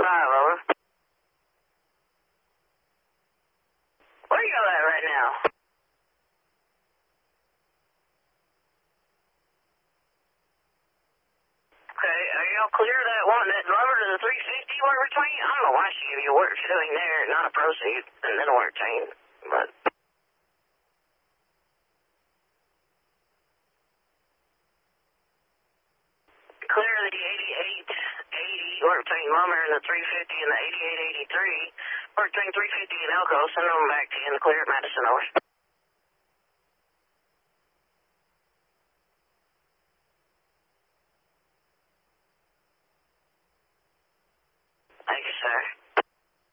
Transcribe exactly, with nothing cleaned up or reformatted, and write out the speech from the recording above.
five, over. Where are you at right now? Okay, are y'all clear that one, that rubber to the three fifty work between? I don't know why she gave you work for doing there, not a proceed, and then a work chain, but... Clear the eighty-eight eighty work between Lumber and the three fifty and the eighty-eight eighty-three, work between three fifty and Elko, send them back to you and clear at Madison, over. Thank you, sir.